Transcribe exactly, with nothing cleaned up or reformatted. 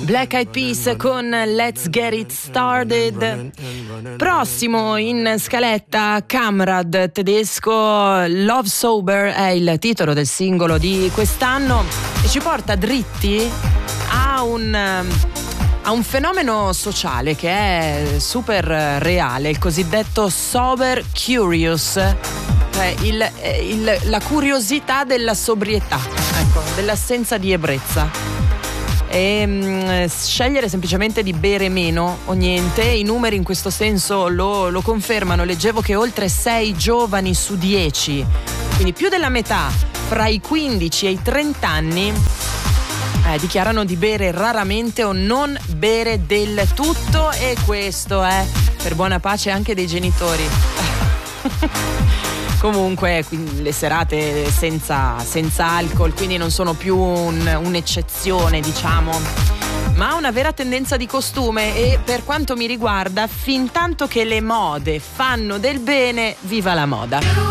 Black Eyed Peas con Let's Get It Started. Prossimo in scaletta Kamrad, tedesco. Love Sober è il titolo del singolo di quest'anno e ci porta dritti a un a un fenomeno sociale che è super reale, il cosiddetto sober curious, cioè il, il, la curiosità della sobrietà, ecco, dell'assenza di ebbrezza. E mh, scegliere semplicemente di bere meno o niente. I numeri in questo senso lo, lo confermano. Leggevo che oltre sei giovani su dieci, quindi più della metà, fra i quindici e i trenta anni, eh, dichiarano di bere raramente o non bere del tutto, e questo è per buona pace anche dei genitori. Comunque le serate senza, senza alcol quindi non sono più un, un'eccezione, diciamo, ma una vera tendenza di costume. E per quanto mi riguarda, fin tanto che le mode fanno del bene, viva la moda.